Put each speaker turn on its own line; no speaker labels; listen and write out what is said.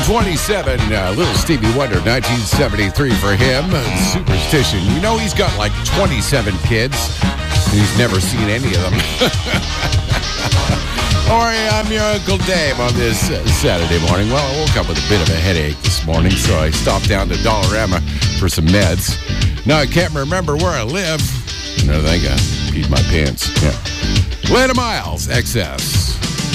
27, Little Stevie Wonder, 1973 for him. Superstition. You know he's got like 27 kids. He's never seen any of them. All right, I'm your Uncle Dave on this Saturday morning. Well, I woke up with a bit of a headache this morning, so I stopped down to Dollarama for some meds. Now I can't remember where I live. And I think I peed my pants. Yeah. Lana Miles, XS.